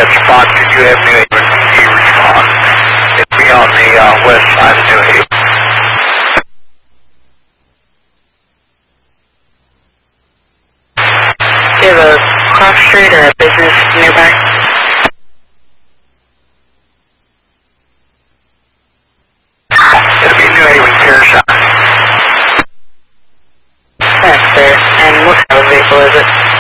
what spot did you have New Haven PD respond? It'd be on the west side of New Haven. Do you have a cross street or a business nearby? It'll be New Haven Pearson. That's fair. And what kind of vehicle is it?